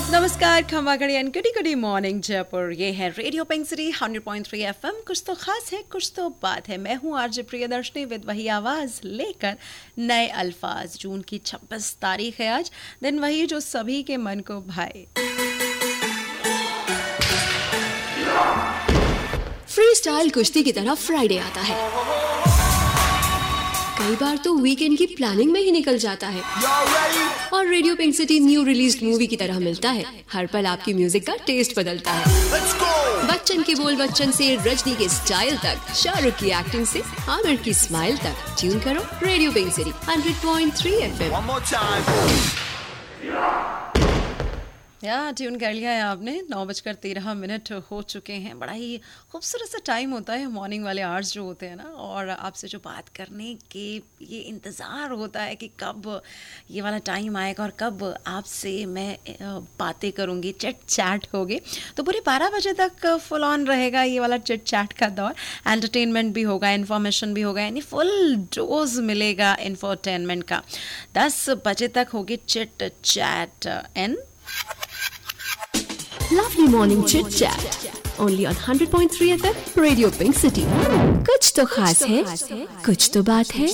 नमस्कार, खमा घड़ी and Gudi Gudi morning Jaipur. ये है रेडियो पिंक सिटी 100.3 एफएम। कुछ तो खास है, कुछ तो बात है। मैं हूँ आरजे प्रियदर्शनी विद वही आवाज लेकर नए अल्फाज। जून की 26 तारीख है आज, दिन वही जो सभी के मन को भाए। फ्री स्टाइल कुश्ती की तरह फ्राइडे आता है। कई बार तो वीकेंड की प्लानिंग में ही निकल जाता है और radio pink city new released movie की तरह मिलता है। हर पल आपकी म्यूजिक का टेस्ट बदलता है। बच्चन के बोल बच्चन से रजनी के स्टाइल तक, शाहरुख की एक्टिंग से आमिर की स्माइल तक, ट्यून करो radio pink city 100.3 FM. Tune कर लिया है आपने। 9:13 हो चुके हैं। बड़ा ही खूबसूरत सा टाइम होता है मॉर्निंग वाले आवर्स जो होते हैं ना, और आपसे जो बात करने के ये इंतज़ार होता है कि कब ये वाला टाइम आएगा और कब आपसे मैं बातें करूँगी, चिट चैट होगी। तो पूरे 12 बजे तक फुल ऑन रहेगा ये वाला चिट चैट का दौर। एंटरटेनमेंट भी होगा, इन्फॉर्मेशन भी होगा, यानी फुल डोज मिलेगा इन्फोटेनमेंट का। 10 बजे तक होगी chit chat and Lovely morning chit chat only on 100.3 FM Radio Pink City। कुछ तो खास है, कुछ तो बात है।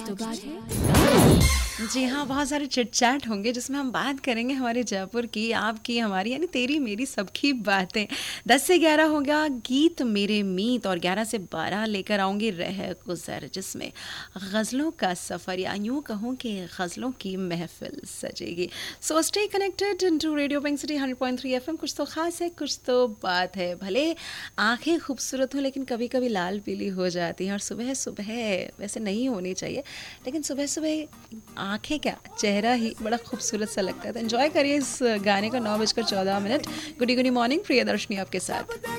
जी हाँ, बहुत सारे चिट चैट होंगे जिसमें हम बात करेंगे हमारे जयपुर की, आपकी, हमारी, यानी तेरी मेरी सबकी बातें। 10 से 11 होगा गीत मेरे मीत और 11 से 12 लेकर आऊँगी रह गुजर, जिसमें गज़लों का सफ़र या यूँ कहूँ कि गज़लों की महफिल सजेगी। So stay connected into radio pink city 100.3 FM. कुछ तो ख़ास है, कुछ तो बात है। भले आँखें खूबसूरत हों लेकिन कभी कभी लाल पीली हो जाती हैं, और सुबह सुबह वैसे नहीं होनी चाहिए, लेकिन सुबह सुबह आंखें क्या, चेहरा ही बड़ा खूबसूरत सा लगता है। तो एंजॉय करिए इस गाने को। 9:14। गुडी गुडी मॉर्निंग, प्रियदर्शनी आपके साथ।